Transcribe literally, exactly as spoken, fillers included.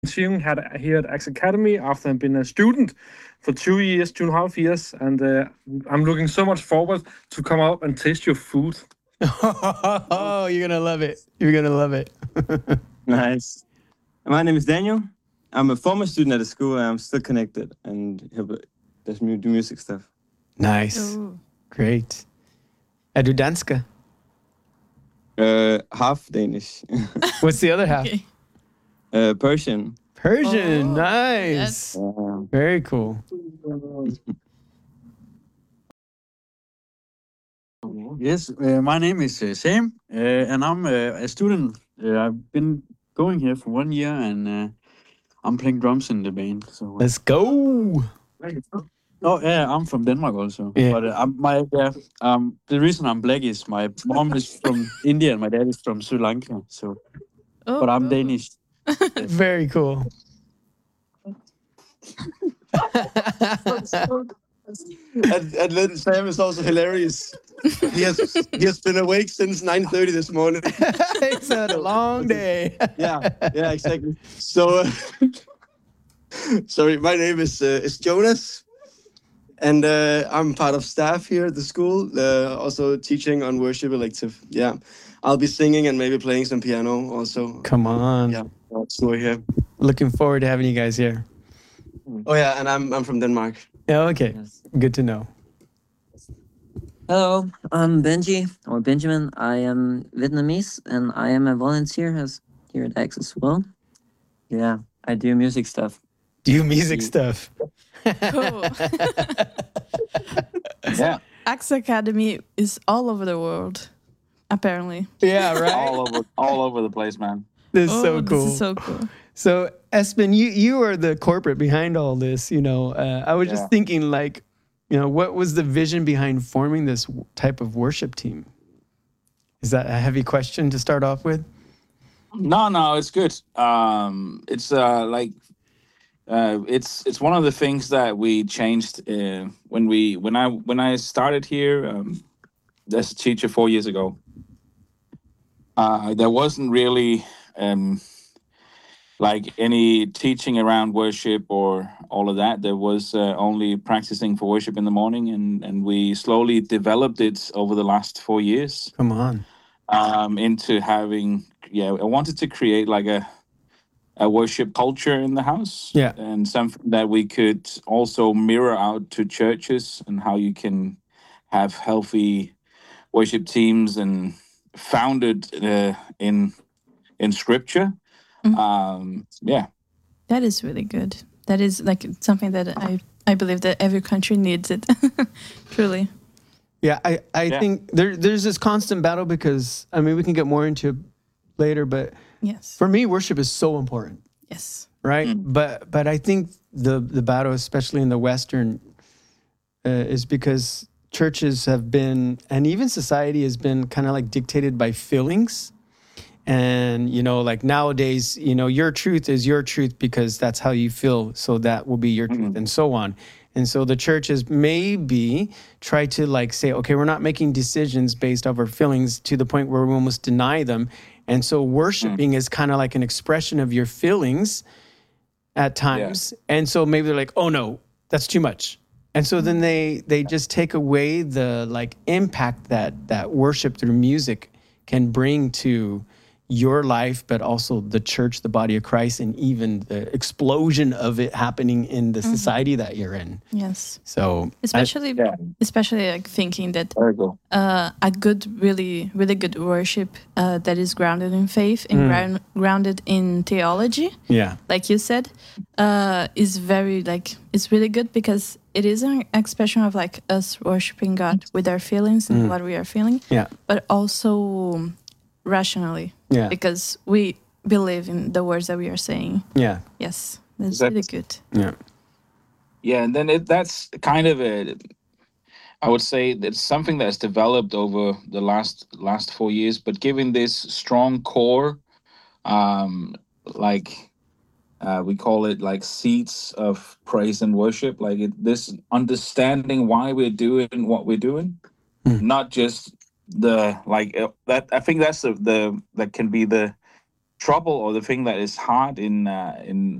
volunteering had here at Axe Academy after I've been a student for two years, two and a half years, and uh, I'm looking so much forward to come out and taste your food. Oh, you're gonna love it. You're gonna love it. Nice. My name is Daniel. I'm a former student at the school, and I'm still connected and help does mu- do music stuff. Nice. Ooh. Great. Er du dansker? Uh, half Danish, What's the other half? Okay. uh, Persian. Persian. Oh, Nice. yes. Uh, Very cool. Yes, uh, my name is uh, Sam, uh, and I'm uh, a student. Uh, I've been going here for one year, and uh, I'm playing drums in the band. So, uh, Let's go. oh yeah, I'm from Denmark also. Yeah. But uh, I'm, my yeah, um, the reason I'm black is my mom is from India and my dad is from Sri Lanka. So, Oh, but I'm cool. Danish. Very cool. and, and then Sam is also hilarious. He has he has been awake since nine thirty this morning. It's had a long day. Yeah, yeah, exactly. So, uh, sorry, my name is uh, is Jonas, and uh, I'm part of staff here at the school. Uh, also teaching on worship elective. Yeah, I'll be singing and maybe playing some piano also. Come on. Yeah, so we're here. Looking forward to having you guys here. Oh yeah, and I'm I'm from Denmark. Yeah, okay. Good to know. Hello, I'm Benji or Benjamin. I am Vietnamese and I am a volunteer as here at X as well. yeah, I do music stuff. Do music stuff. Cool. Yeah, Axe Academy is all over the world, apparently. Yeah, right? all over all over the place, man. This is Oh, so cool. This is so cool. So, Espen, you you are the corporate behind all this. You know, uh, I was Yeah. just thinking, like, you know, what was the vision behind forming this w- type of worship team? Is that a heavy question to start off with? No, no, it's good. Um, it's uh, like uh, it's it's one of the things that we changed uh, when we when I when I started here um, as a teacher four years ago. Uh, there wasn't really um, like any teaching around worship or all of that. There was uh, only practicing for worship in the morning, and and we slowly developed it over the last four years Come on. um, into having. Yeah, I wanted to create like a a worship culture in the house, Yeah. and something that we could also mirror out to churches and how you can have healthy worship teams and founded uh, in in Scripture. Mhm. Um, yeah. That is really good. That is like something that I I believe that every country needs it. Truly. Yeah, I, I Yeah. think there there's this constant battle because, I mean, we can get more into it later, but Yes. for me, worship is so important. Yes. Right, but but I think the the battle, especially in the Western, uh, is because churches have been, and even society has been, kind of like dictated by feelings, and you know, like nowadays, you know, your truth is your truth because that's how you feel, so that will be your truth, and so on. And so the churches maybe try to like say, okay, we're not making decisions based off our feelings to the point where we almost deny them. And so worshiping is kind of like an expression of your feelings at times. And so maybe they're like, oh no, that's too much. And so then they they just take away the like impact that that worship through music can bring to your life, but also the church, the body of Christ, and even the explosion of it happening in the society that you're in. Yes. So Especially, Yeah. especially like thinking that Very cool. uh, a good, really, really good worship uh, that is grounded in faith and ground, grounded in theology, yeah, like you said, uh, is very like it's really good because it is an expression of like us worshiping God with our feelings and what we are feeling, yeah, but also rationally yeah, because we believe in the words that we are saying. yeah, Yes, that's Exactly. really good. yeah, Yeah, and then it, that's kind of a, I would say it's something that's developed over the last last four years. But given this strong core, um, like uh, we call it like seeds of praise and worship, like it, this understanding why we're doing what we're doing, not just the like uh, that. I think that's the, the that can be the trouble or the thing that is hard in uh, in